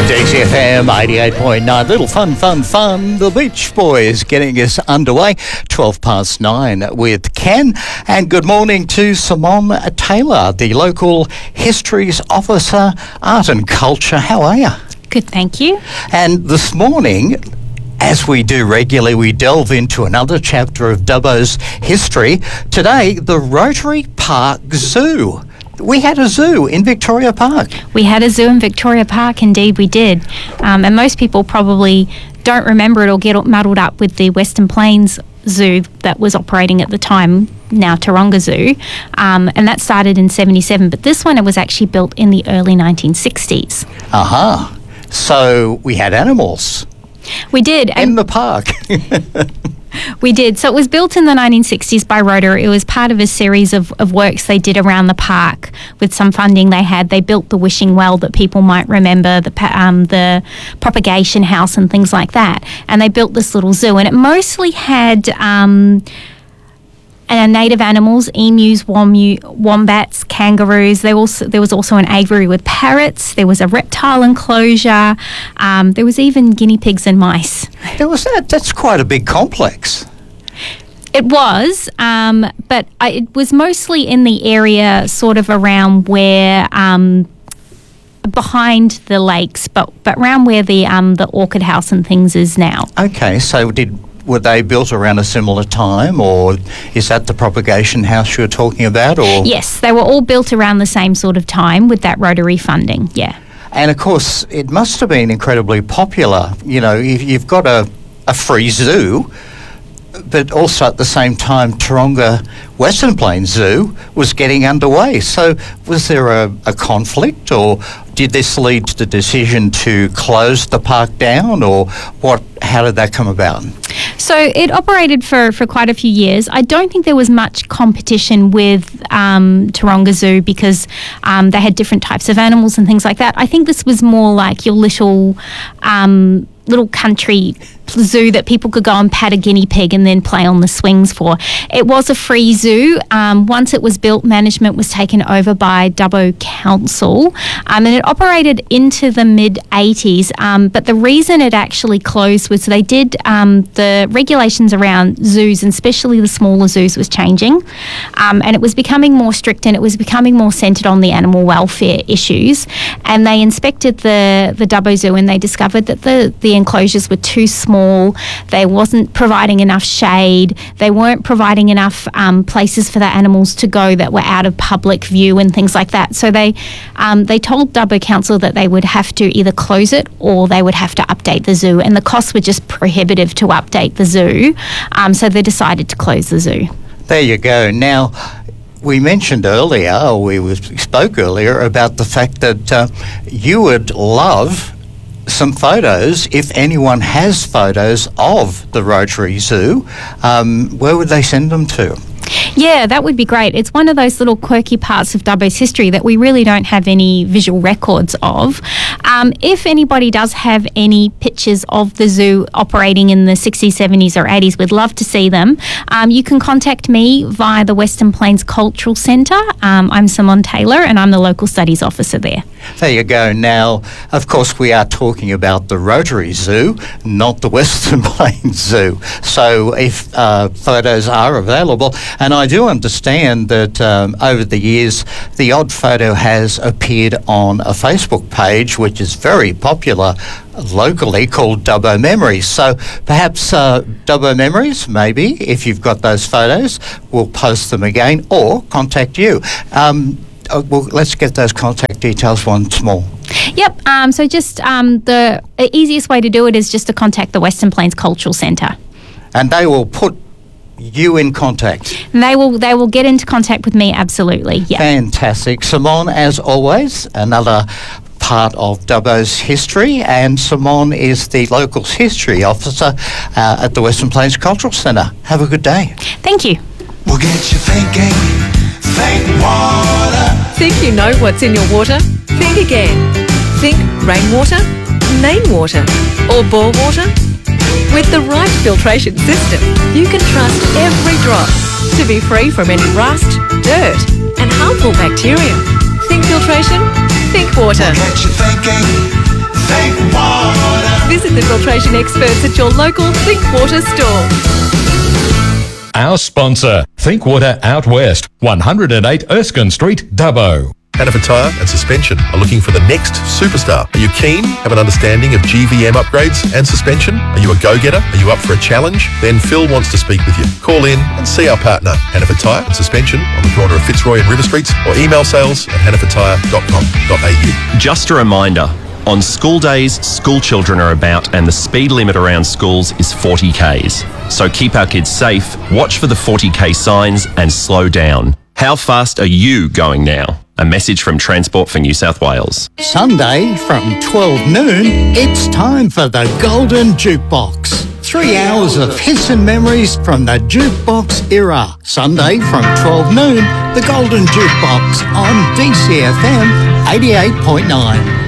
DCFM 88.9. Little fun. The Beach Boys getting us underway. 9:12 with Ken. And good morning to Simone Taylor, the local Histories Officer, Art and Culture. How are you? Good, thank you. And this morning, as we do regularly, we delve into another chapter of Dubbo's history. Today, the Rotary Park Zoo. We had a zoo in Victoria Park. We had a zoo in Victoria Park, indeed we did. And most people probably don't remember it or get muddled up with the Western Plains Zoo that was operating at the time, now Taronga Zoo. And that started in 1977, but this one, it was actually built in the early 1960s. Aha. So we had animals. We did. In the park. We did. So it was built in the 1960s by Rotary. It was part of a series of works they did around the park with some funding they had. They built the wishing well that people might remember, the propagation house and things like that. And they built this little zoo. And it mostly had native animals, emus, wombats, kangaroos. There was also an aviary with parrots. There was a reptile enclosure. There was even guinea pigs and mice. There was that. That's quite a big complex. It was, but it was mostly in the area sort of around where, behind the lakes, but around where the orchid house and things is now. Okay, so were they built around a similar time, or is that the propagation house you're talking about? Or yes, they were all built around the same sort of time with that Rotary funding, yeah. And of course, it must have been incredibly popular. You know, you've got a free zoo, but also at the same time, Taronga Western Plains Zoo was getting underway. So was there a conflict, or did this lead to the decision to close the park down, or what? How did that come about? So it operated for quite a few years. I don't think there was much competition with Taronga Zoo because they had different types of animals and things like that. I think this was more like your little country zoo that people could go and pat a guinea pig and then play on the swings for. It was a free zoo. Once it was built, management was taken over by Dubbo Council, and it operated into the mid-80s. But the reason it actually closed was they did the regulations around zoos, and especially the smaller zoos, was changing, and it was becoming more strict, and it was becoming more centred on the animal welfare issues. And they inspected the Dubbo Zoo, and they discovered that the enclosures were too small. They wasn't providing enough shade. They weren't providing enough places for the animals to go that were out of public view and things like that. So they told Dubbo Council that they would have to either close it or they would have to update the zoo, and the costs were just prohibitive to update the zoo. So they decided to close the zoo. There you go. Now, we mentioned earlier, or we spoke earlier about the fact that you would love some photos. If anyone has photos of the Rotary Zoo, where would they send them to? Yeah, that would be great. It's one of those little quirky parts of Dubbo's history that we really don't have any visual records of. If anybody does have any pictures of the zoo operating in the 60s, 70s or 80s, we'd love to see them. You can contact me via the Western Plains Cultural Centre. I'm Simone Taylor and I'm the Local Studies Officer there. There you go. Now, of course, we are talking about the Rotary Zoo, not the Western Plains Zoo. So if photos are available, and I do understand that over the years, the odd photo has appeared on a Facebook page, which is very popular locally, called Dubbo Memories. So perhaps Dubbo Memories, maybe, if you've got those photos, we'll post them again or contact you. Well, let's get those contact details once more. Yep. So just the easiest way to do it is just to contact the Western Plains Cultural Centre. And they will put you in contact. They will get into contact with me, absolutely. Yeah. Fantastic. Simone, as always, another part of Dubbo's history, and Simone is the local history officer at the Western Plains Cultural Centre. Have a good day. Thank you. We'll get you thinking. Think water. Think you know what's in your water? Think again. Think rainwater, main water, or bore water? With the right filtration system, you can trust every drop to be free from any rust, dirt, and harmful bacteria. Think filtration, think water. We'll get you thinking. Think the filtration experts at your local Think Water store. Our sponsor, Think Water Out West, 108 Erskine Street, Dubbo. Hannaford Tyre and Suspension are looking for the next superstar. Are you keen? Have an understanding of GVM upgrades and suspension? Are you a go-getter? Are you up for a challenge? Then Phil wants to speak with you. Call in and see our partner, Hannaford Tyre and Suspension, on the corner of Fitzroy and River Streets, or email sales@hannafordtyre.com.au. Just a reminder, on school days, school children are about and the speed limit around schools is 40 Ks. So keep our kids safe, watch for the 40 K signs and slow down. How fast are you going now? A message from Transport for New South Wales. Sunday from 12 noon, it's time for the Golden Jukebox. 3 hours of hits and memories from the jukebox era. Sunday from 12 noon, the Golden Jukebox on DCFM 88.9.